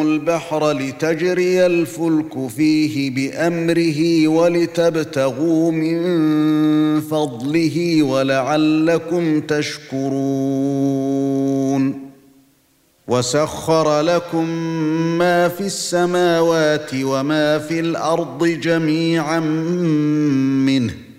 البحر لتجري الفلك فيه بأمره ولتبتغوا من فضله ولعلكم تشكرون وسخر لكم ما في السماوات وما في الأرض جميعا منه